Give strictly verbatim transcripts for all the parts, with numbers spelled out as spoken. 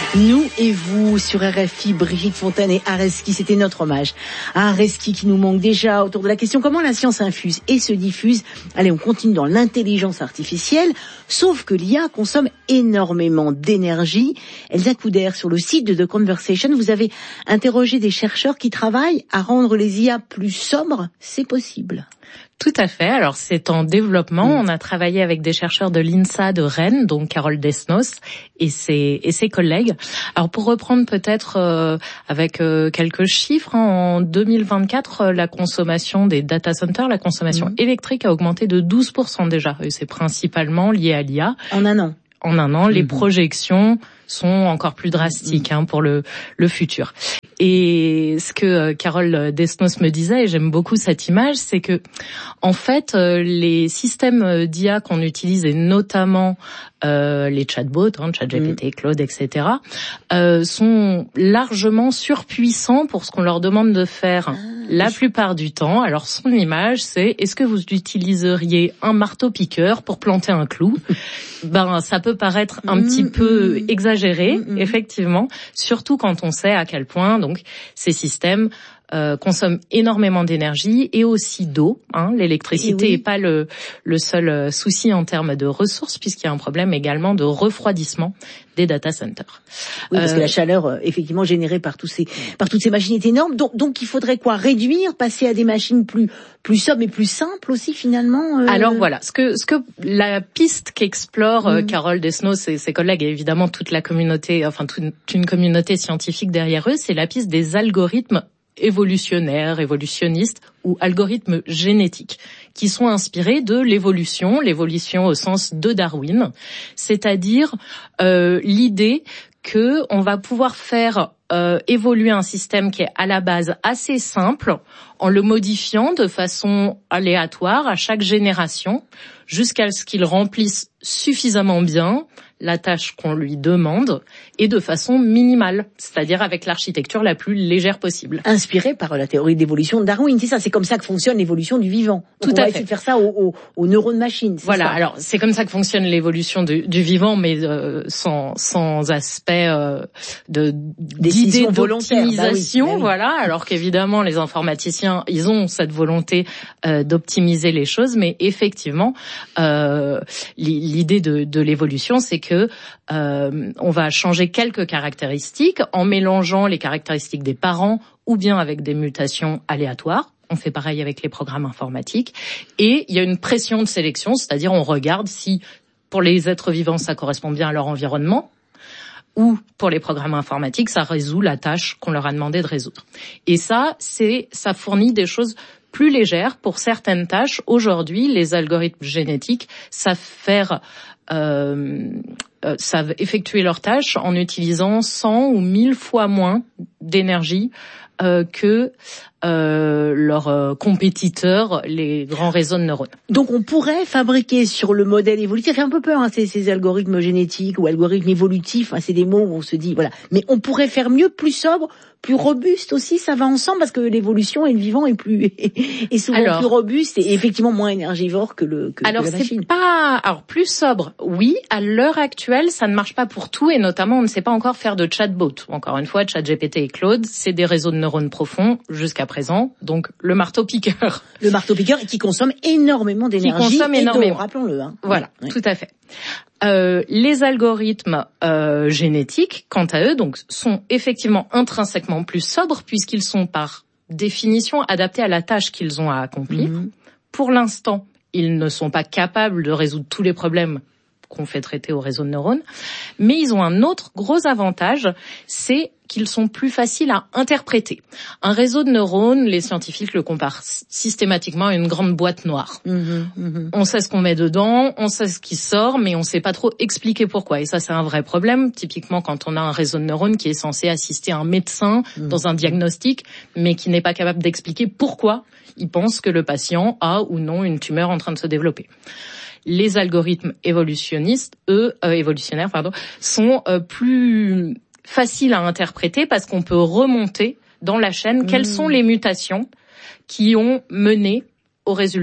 Nous et vous sur R F I, Brigitte Fontaine et Areski, c'était notre hommage à Areski qui nous manque déjà autour de la question comment la science infuse et se diffuse. Allez, on continue dans l'intelligence artificielle, sauf que l'I A consomme énormément d'énergie. Elsa Couder, sur le site de The Conversation, vous avez interrogé des chercheurs qui travaillent à rendre les I A plus sobres. C'est possible? Tout à fait. Alors, c'est en développement. Mmh. On a travaillé avec des chercheurs de l'INSA de Rennes, donc Carole Desnos et ses, et ses collègues. Alors, pour reprendre peut-être euh, avec euh, quelques chiffres, hein, en deux mille vingt-quatre, euh, la consommation des data centers, la consommation mmh. électrique a augmenté de douze pour cent déjà. Et c'est principalement lié à l'I A. En un an. En un an, mmh. les projections sont encore plus drastiques mmh. hein, pour le, le futur. Et ce que euh, Carole Desnos me disait, et j'aime beaucoup cette image, c'est que en fait, euh, les systèmes d'I A qu'on utilise, et notamment euh, les chatbots, hein, ChatGPT, mmh. Claude, et cetera, euh, sont largement surpuissants pour ce qu'on leur demande de faire ah, la plupart du temps. Alors son image, c'est est-ce que vous utiliseriez un marteau-piqueur pour planter un clou? Ben, ça peut paraître un mmh, petit peu mmh. exagéré, mmh, effectivement, surtout quand on sait à quel point donc ces systèmes euh, consomment énormément d'énergie et aussi d'eau. Hein. L'électricité n'est oui. pas le, le seul souci en termes de ressources, puisqu'il y a un problème également de refroidissement des data centers. Oui, parce euh, que la chaleur, effectivement, générée par tous ces, par toutes ces machines est énorme. Donc, donc, il faudrait quoi? Réduire, passer à des machines plus, plus sobres et plus simples aussi, finalement. Euh... Alors voilà, ce que, ce que la piste qu'explore mmh. Carole Desnos et ses collègues, et évidemment toute la communauté, enfin toute une communauté scientifique derrière eux, c'est la piste des algorithmes évolutionnaires, évolutionnistes ou algorithmes génétiques qui sont inspirés de l'évolution, l'évolution au sens de Darwin, c'est-à-dire euh, l'idée que on va pouvoir faire euh, évoluer un système qui est à la base assez simple en le modifiant de façon aléatoire à chaque génération jusqu'à ce qu'il remplisse suffisamment bien la tâche qu'on lui demande et de façon minimale, c'est-à-dire avec l'architecture la plus légère possible. Inspiré par la théorie d'évolution de Darwin, c'est ça, c'est comme ça que fonctionne l'évolution du vivant. Donc Tout on à va fait. essayer de faire ça aux, aux, aux neurones machines. Voilà, ça. alors c'est comme ça que fonctionne l'évolution du, du vivant, mais euh, sans, sans aspect euh, de d'idée d'optimisation, bah oui, bah oui. Voilà. Alors qu'évidemment les informaticiens, ils ont cette volonté euh, d'optimiser les choses, mais effectivement, euh, l'idée de, de l'évolution, c'est que euh, on va changer quelques caractéristiques en mélangeant les caractéristiques des parents ou bien avec des mutations aléatoires. On fait pareil avec les programmes informatiques. Et il y a une pression de sélection, c'est-à-dire on regarde si pour les êtres vivants ça correspond bien à leur environnement ou pour les programmes informatiques ça résout la tâche qu'on leur a demandé de résoudre. Et ça, c'est ça fournit des choses plus légères pour certaines tâches. Aujourd'hui, les algorithmes génétiques savent faire euh, euh, savent effectuer leurs tâches en utilisant cent ou mille fois moins d'énergie euh, que euh, leurs euh, compétiteurs, les grands réseaux de neurones. Donc on pourrait fabriquer sur le modèle évolutif, ça fait un peu peur hein, ces, ces algorithmes génétiques ou algorithmes évolutifs, hein, c'est des mots où on se dit, voilà, mais on pourrait faire mieux, plus sobre, plus robuste aussi, ça va ensemble parce que l'évolution et le vivant est plus est souvent alors, plus robuste et effectivement moins énergivore que le que, alors que la machine. Alors c'est pas alors plus sobre, oui, à l'heure actuelle, ça ne marche pas pour tout et notamment on ne sait pas encore faire de chatbot. Encore une fois, ChatGPT et Claude, c'est des réseaux de neurones profonds jusqu'à présent, donc le marteau-piqueur. Le marteau-piqueur qui consomme énormément d'énergie qui consomme et énormément. d'eau, rappelons-le. Hein. Voilà, oui. Tout à fait. Euh, les algorithmes euh, génétiques, quant à eux, donc, sont effectivement intrinsèquement plus sobres puisqu'ils sont par définition adaptés à la tâche qu'ils ont à accomplir. Mmh. Pour l'instant, ils ne sont pas capables de résoudre tous les problèmes qu'on fait traiter au réseau de neurones, mais ils ont un autre gros avantage, c'est qu'ils sont plus faciles à interpréter. Un réseau de neurones, les scientifiques le comparent systématiquement à une grande boîte noire. Mmh, mmh. On sait ce qu'on met dedans, on sait ce qui sort, mais on ne sait pas trop expliquer pourquoi. Et ça, c'est un vrai problème, typiquement quand on a un réseau de neurones qui est censé assister un médecin mmh. dans un diagnostic, mais qui n'est pas capable d'expliquer pourquoi il pense que le patient a ou non une tumeur en train de se développer. Les algorithmes évolutionnistes, eux, euh, évolutionnaires, pardon, sont euh, plus faciles à interpréter parce qu'on peut remonter dans la chaîne mmh. quelles sont les mutations qui ont mené au résultat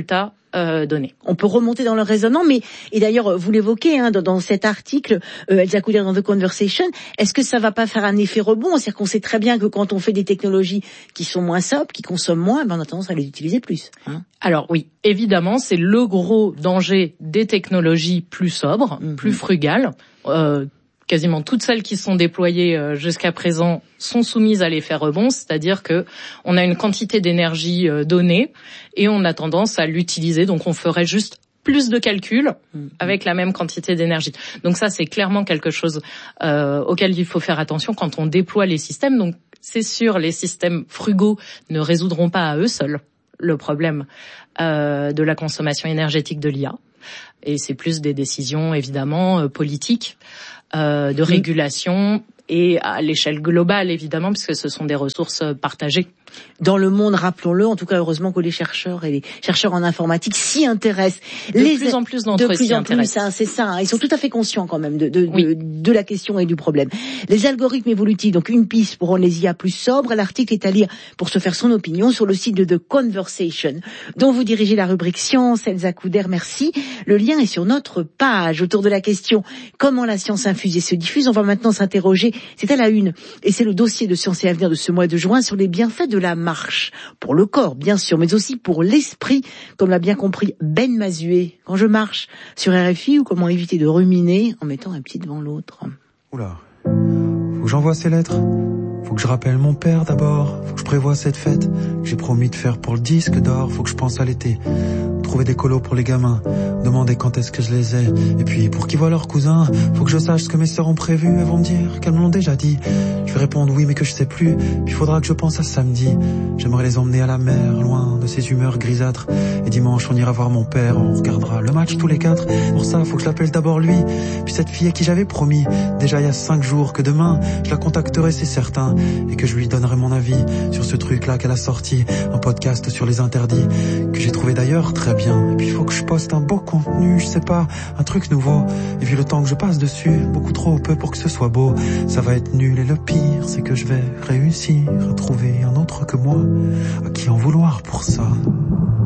euh, données. On peut remonter dans le raisonnement, mais et d'ailleurs vous l'évoquez hein, dans, dans cet article, euh, Elsa Couder dans The Conversation. Est-ce que ça va pas faire un effet rebond? C'est-à-dire qu'on sait très bien que quand on fait des technologies qui sont moins sobres, qui consomment moins, ben on a tendance à les utiliser plus. Hein. Alors oui, évidemment, c'est le gros danger des technologies plus sobres, mmh. plus frugales. Euh, Quasiment toutes celles qui sont déployées jusqu'à présent sont soumises à l'effet rebond, c'est-à-dire que on a une quantité d'énergie donnée et on a tendance à l'utiliser, donc on ferait juste plus de calculs avec la même quantité d'énergie. Donc ça, c'est clairement quelque chose euh, auquel il faut faire attention quand on déploie les systèmes. Donc c'est sûr, les systèmes frugaux ne résoudront pas à eux seuls le problème euh, de la consommation énergétique de l'I A. Et c'est plus des décisions, évidemment, euh, politiques. Euh, de régulation et à l'échelle globale, évidemment, puisque ce sont des ressources partagées. Dans le monde, rappelons-le, en tout cas, heureusement que les chercheurs et les chercheurs en informatique s'y intéressent. De les plus en plus d'entre eux s'y intéressent. Ça, c'est ça. Hein. Ils sont tout à fait conscients quand même de, de, oui. de, de la question et du problème. Les algorithmes évolutifs, donc une piste pour rendre les I A plus sobres. L'article est à lire pour se faire son opinion sur le site de The Conversation, dont vous dirigez la rubrique Science. Elsa Couder, merci. Le lien est sur notre page. Autour de la question comment la science infuse et se diffuse, on va maintenant s'interroger. C'est à la une, et c'est le dossier de Science et Avenir de ce mois de juin sur les bienfaits de la marche. Pour le corps, bien sûr, mais aussi pour l'esprit, comme l'a bien compris Ben Mazué. Quand je marche sur R F I, ou comment éviter de ruminer en mettant un pied devant l'autre. Oula, faut que j'envoie ces lettres. Faut que je rappelle mon père d'abord. Faut que je prévoie cette fête que j'ai promis de faire pour le disque d'or. Faut que je pense à l'été, trouver des colos pour les gamins, demander quand est-ce que je les ai. Et puis pour qu'ils voient leurs cousins, faut que je sache ce que mes sœurs ont prévu. Elles vont me dire qu'elles me l'ont déjà dit. Je vais répondre oui mais que je sais plus. Puis faudra que je pense à samedi. J'aimerais les emmener à la mer, loin de ces humeurs grisâtres. Et dimanche on ira voir mon père, on regardera le match tous les quatre. Pour ça faut que je l'appelle d'abord lui, puis cette fille à qui j'avais promis déjà il y a cinq jours que demain je la contacterai, c'est certain. Et que je lui donnerai mon avis sur ce truc-là qu'elle a sorti, un podcast sur les interdits, que j'ai trouvé d'ailleurs très bien. Et puis il faut que je poste un beau contenu, je sais pas, un truc nouveau. Et vu le temps que je passe dessus, beaucoup trop peu pour que ce soit beau. Ça va être nul et le pire, c'est que je vais réussir à trouver un autre que moi, à qui en vouloir pour ça.